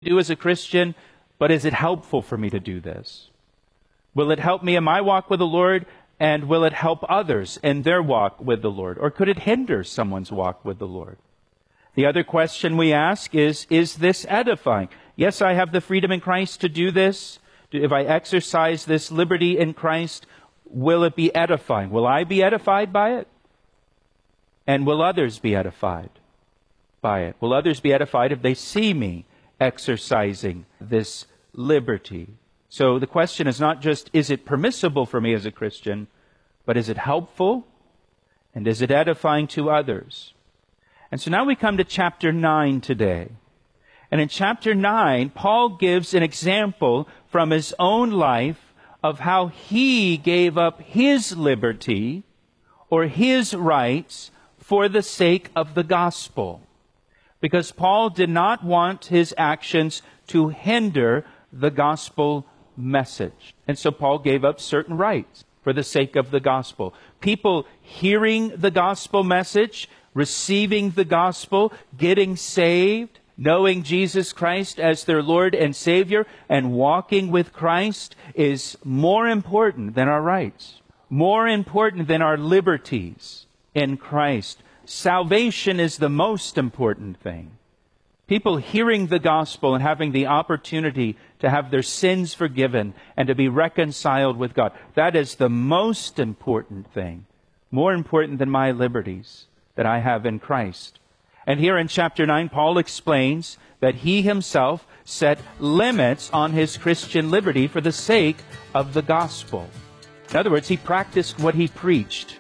do as a Christian, but is it helpful for me to do this? Will it help me in my walk with the Lord, and will it help others in their walk with the Lord? Or could it hinder someone's walk with the Lord? The other question we ask is this edifying? Yes, I have the freedom in Christ to do this. If I exercise this liberty in Christ, will it be edifying? Will I be edified by it? And will others be edified by it? Will others be edified if they see me exercising this liberty? So the question is not just, is it permissible for me as a Christian, but is it helpful? And is it edifying to others? And so now we come to chapter 9 today. And in chapter 9, Paul gives an example from his own life of how he gave up his liberty or his rights for the sake of the gospel. Because Paul did not want his actions to hinder the gospel message. And so Paul gave up certain rights for the sake of the gospel. People hearing the gospel message, receiving the gospel, getting saved, knowing Jesus Christ as their Lord and Savior, and walking with Christ is more important than our rights, more important than our liberties in Christ. Salvation is the most important thing. People hearing the gospel and having the opportunity to have their sins forgiven and to be reconciled with God, that is the most important thing, more important than my liberties that I have in Christ. And here in chapter 9, Paul explains that he himself set limits on his Christian liberty for the sake of the gospel. In other words, he practiced what he preached.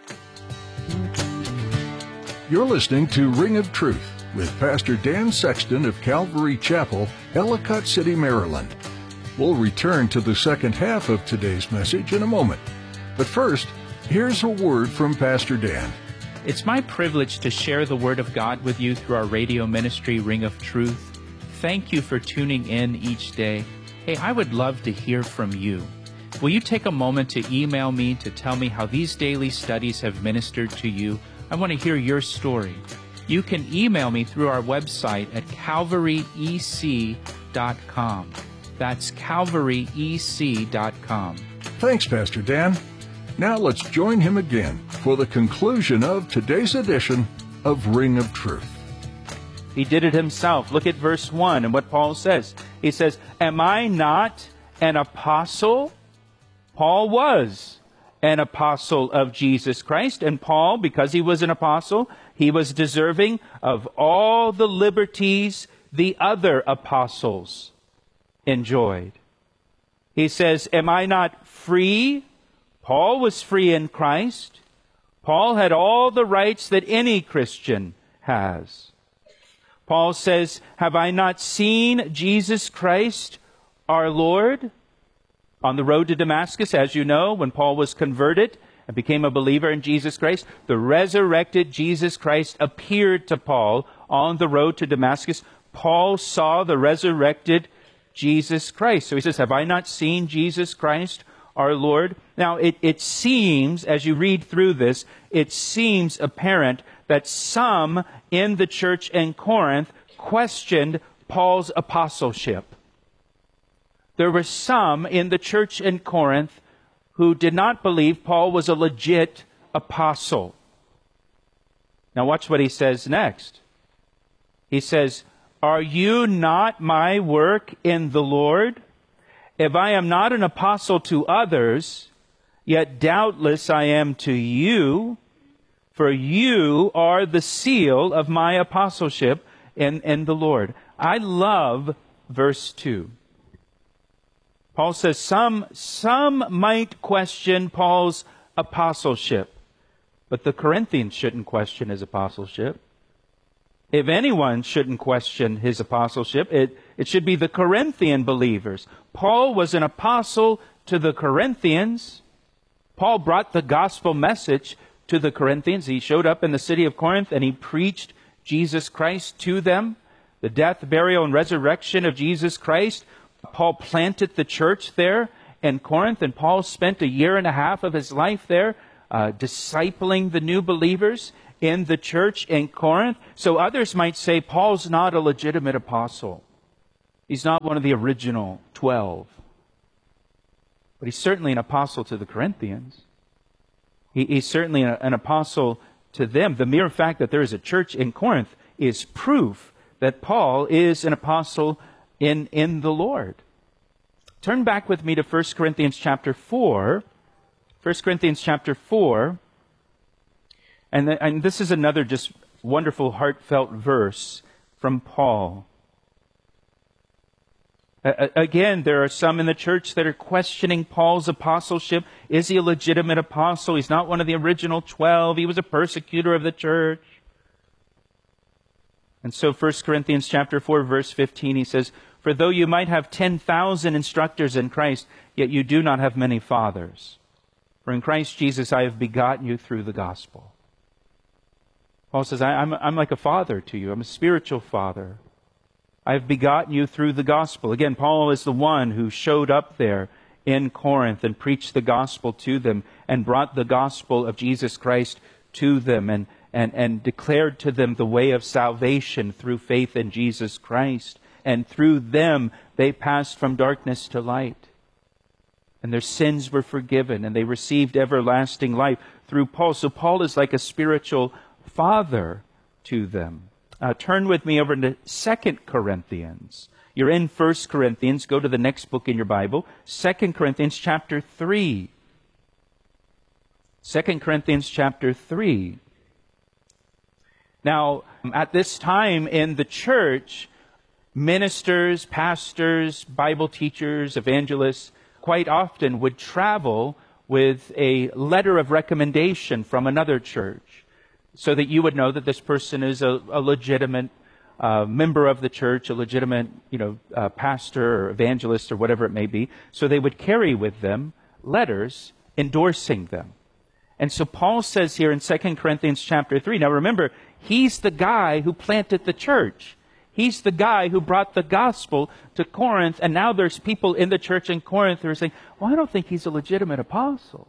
You're listening to Ring of Truth with Pastor Dan Sexton of Calvary Chapel, Ellicott City, Maryland. We'll return to the second half of today's message in a moment. But first, here's a word from Pastor Dan. It's my privilege to share the Word of God with you through our radio ministry, Ring of Truth. Thank you for tuning in each day. Hey, I would love to hear from you. Will you take a moment to email me to tell me how these daily studies have ministered to you? I want to hear your story. You can email me through our website at calvaryec.com. That's calvaryec.com. Thanks, Pastor Dan. Now let's join him again for the conclusion of today's edition of Ring of Truth. He did it himself. Look at verse 1 and what Paul says. He says, am I not an apostle? Paul was an apostle of Jesus Christ. And Paul, because he was an apostle, he was deserving of all the liberties the other apostles enjoyed. He says, am I not free? Paul was free in Christ. Paul had all the rights that any Christian has. Paul says, have I not seen Jesus Christ, our Lord? On the road to Damascus, as you know, when Paul was converted and became a believer in Jesus Christ, the resurrected Jesus Christ appeared to Paul on the road to Damascus. Paul saw the resurrected Jesus Christ. So he says, have I not seen Jesus Christ, our Lord? Now, it seems, as you read through this, it seems apparent that some in the church in Corinth questioned Paul's apostleship. There were some in the church in Corinth who did not believe Paul was a legit apostle. Now watch what he says next. He says, are you not my work in the Lord? If I am not an apostle to others, yet doubtless I am to you, for you are the seal of my apostleship in the Lord. I love verse 2. Paul says some might question Paul's apostleship, but the Corinthians shouldn't question his apostleship. If anyone shouldn't question his apostleship, it should be the Corinthian believers. Paul was an apostle to the Corinthians. Paul brought the gospel message to the Corinthians. He showed up in the city of Corinth and he preached Jesus Christ to them. The death, burial, and resurrection of Jesus Christ. Paul planted the church there in Corinth, and Paul spent 1.5 years of his life there discipling the new believers in the church in Corinth. So others might say Paul's not a legitimate apostle. He's not one of the original 12. But he's certainly an apostle to the Corinthians. He's certainly an apostle to them. The mere fact that there is a church in Corinth is proof that Paul is an apostle in the Lord. Turn back with me to 1 Corinthians chapter 4. 1 Corinthians chapter 4. And this is another just wonderful, heartfelt verse from Paul. Again, there are some in the church that are questioning Paul's apostleship. Is he a legitimate apostle? He's not one of the original 12. He was a persecutor of the church. And so 1 Corinthians chapter 4, verse 15, he says, "For though you might have 10,000 instructors in Christ, yet you do not have many fathers. For in Christ Jesus I have begotten you through the gospel." Paul says, I'm like a father to you. I'm a spiritual father. I have begotten you through the gospel. Again, Paul is the one who showed up there in Corinth and preached the gospel to them and brought the gospel of Jesus Christ to them and declared to them the way of salvation through faith in Jesus Christ. And through them, they passed from darkness to light. And their sins were forgiven and they received everlasting life through Paul. So Paul is like a spiritual father to them. Turn with me over to 2 Corinthians. You're in 1 Corinthians. Go to the next book in your Bible. 2 Corinthians chapter 3. 2 Corinthians chapter 3. Now, at this time in the church, ministers, pastors, Bible teachers, evangelists, quite often would travel with a letter of recommendation from another church, so that you would know that this person is a legitimate member of the church, a legitimate, pastor or evangelist or whatever it may be. So they would carry with them letters endorsing them. And so Paul says here in 2 Corinthians chapter 3, now remember, he's the guy who planted the church. He's the guy who brought the gospel to Corinth, and now there's people in the church in Corinth who are saying, well, I don't think he's a legitimate apostle.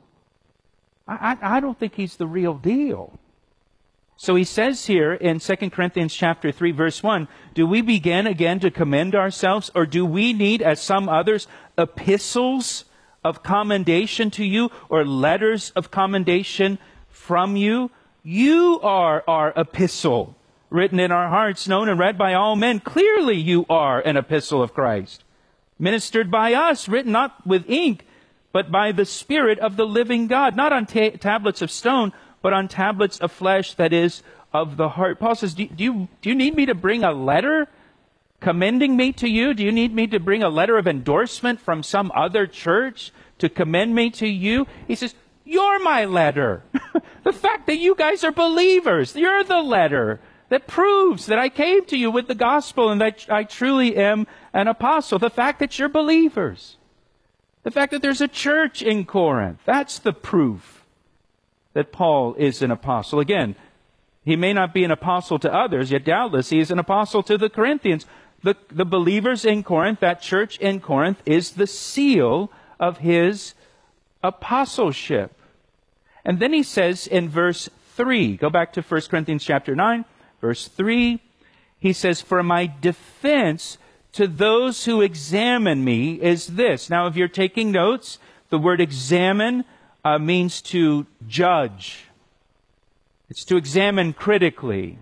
I don't think he's the real deal. So he says here in 2 Corinthians chapter 3, verse 1, do we begin again to commend ourselves, or do we need, as some others, epistles of commendation to you, or letters of commendation from you? You are our epistle, written in our hearts, known and read by all men. Clearly you are an epistle of Christ, ministered by us, written not with ink, but by the Spirit of the living God, not on tablets of stone, but on tablets of flesh, that is, of the heart. Paul says, do you need me to bring a letter commending me to you? Do you need me to bring a letter of endorsement from some other church to commend me to you? He says, you're my letter. The fact that you guys are believers, you're the letter that proves that I came to you with the gospel and that I truly am an apostle. The fact that you're believers. The fact that there's a church in Corinth. That's the proof that Paul is an apostle. Again, he may not be an apostle to others, yet doubtless he is an apostle to the Corinthians. The believers in Corinth, that church in Corinth, is the seal of his apostleship. And then he says in verse 3, go back to 1 Corinthians chapter 9, verse 3, he says, for my defense to those who examine me is this. Now, if you're taking notes, the word examine means to judge. It's to examine critically.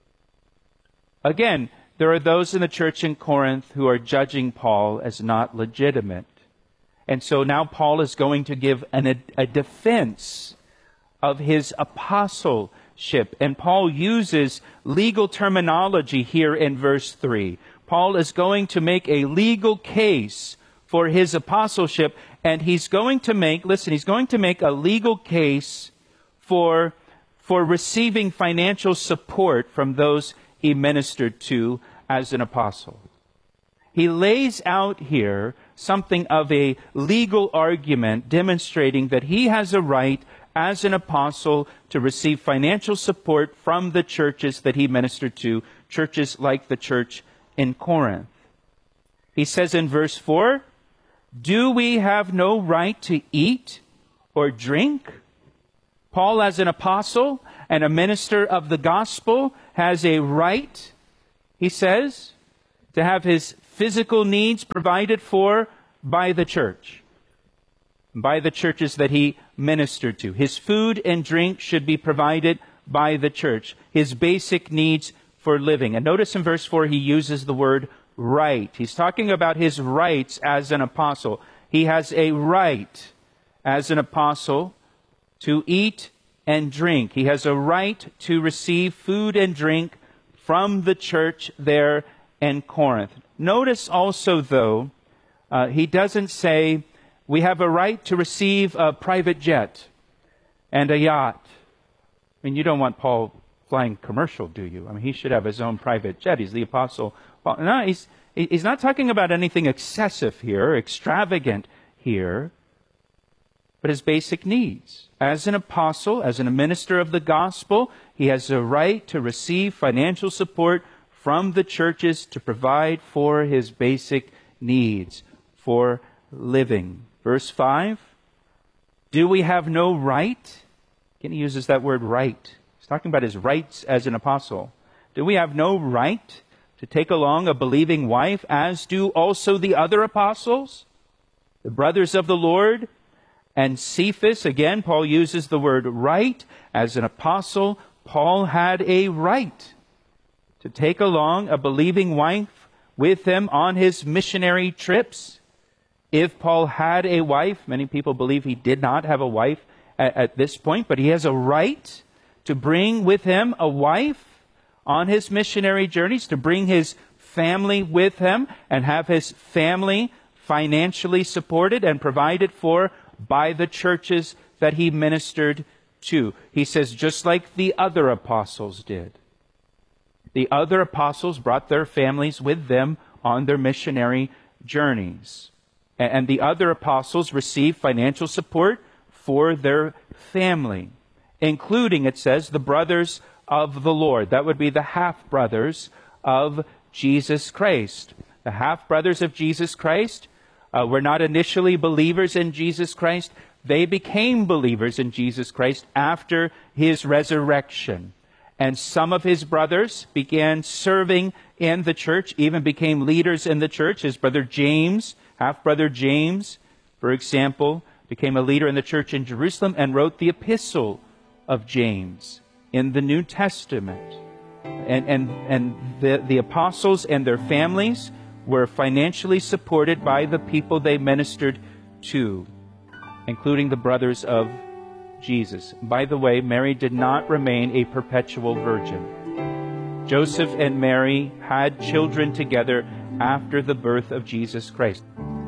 Again, there are those in the church in Corinth who are judging Paul as not legitimate. And so now Paul is going to give a defense of his apostleship. And Paul uses legal terminology here in verse 3. Paul is going to make a legal case for his apostleship, and he's going to make a legal case for receiving financial support from those he ministered to as an apostle. He lays out here something of a legal argument demonstrating that he has a right as an apostle to receive financial support from the churches that he ministered to, churches like the church in Corinth. He says in verse 4, do we have no right to eat or drink? Paul, as an apostle and a minister of the gospel, has a right, he says, to have his physical needs provided for by the church, by the churches that he ministered to. His food and drink should be provided by the church, his basic needs for living. And notice in verse 4 he uses the word right. He's talking about his rights as an apostle. He has a right as an apostle to eat and drink. He has a right to receive food and drink from the church there in Corinth. Notice also, though, he doesn't say we have a right to receive a private jet and a yacht. I mean, you don't want Paul flying commercial, do you? I mean, he should have his own private jet. He's the apostle Paul. No, he's not talking about anything excessive here, extravagant here, but his basic needs. As an apostle, as a minister of the gospel, he has a right to receive financial support from the churches to provide for his basic needs for living. Verse 5, do we have no right? Again, he uses that word right. He's talking about his rights as an apostle. Do we have no right to take along a believing wife, as do also the other apostles, the brothers of the Lord? And Cephas, again, Paul uses the word right. As an apostle, Paul had a right to take along a believing wife with him on his missionary trips. If Paul had a wife, many people believe he did not have a wife at this point, but he has a right to bring with him a wife on his missionary journeys, to bring his family with him and have his family financially supported and provided for by the churches that he ministered to. He says, just like the other apostles did. The other apostles brought their families with them on their missionary journeys. And the other apostles received financial support for their family, including, it says, the brothers of the Lord. That would be the half-brothers of Jesus Christ. The half-brothers of Jesus Christ were not initially believers in Jesus Christ. They became believers in Jesus Christ after his resurrection. And some of his brothers began serving in the church, even became leaders in the church. His brother James, half-brother James, for example, became a leader in the church in Jerusalem and wrote the epistle of James in the New Testament. And the apostles and their families were financially supported by the people they ministered to, including the brothers of Jesus. By the way, Mary did not remain a perpetual virgin. Joseph and Mary had children together after the birth of Jesus Christ.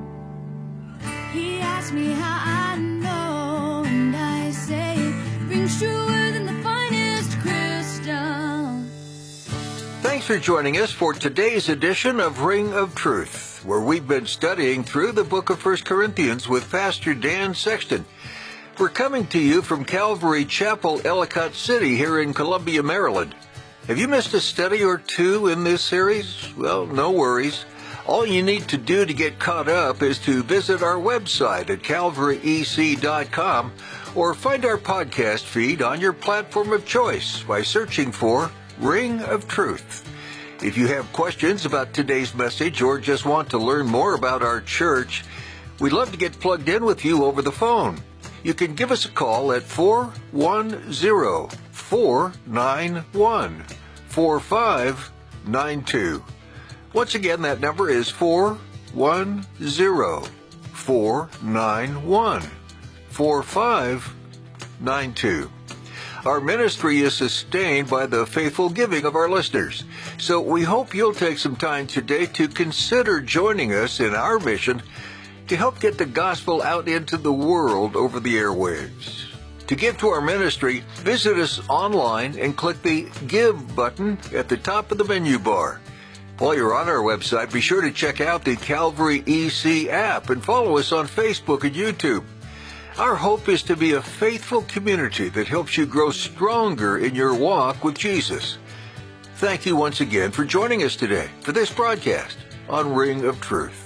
He asked me how I know, and I say it rings truer than the finest crystal. Thanks for joining us for today's edition of Ring of Truth, where we've been studying through the book of 1 Corinthians with Pastor Dan Sexton. We're coming to you from Calvary Chapel, Ellicott City, here in Columbia, Maryland. Have you missed a study or two in this series? Well, no worries. All you need to do to get caught up is to visit our website at calvaryec.com or find our podcast feed on your platform of choice by searching for Ring of Truth. If you have questions about today's message or just want to learn more about our church, we'd love to get plugged in with you over the phone. You can give us a call at 410-491-4592. Once again, that number is 410-491-4592. Our ministry is sustained by the faithful giving of our listeners. So we hope you'll take some time today to consider joining us in our mission to help get the gospel out into the world over the airwaves. To give to our ministry, visit us online and click the Give button at the top of the menu bar. While you're on our website, be sure to check out the Calvary EC app and follow us on Facebook and YouTube. Our hope is to be a faithful community that helps you grow stronger in your walk with Jesus. Thank you once again for joining us today for this broadcast on Ring of Truth.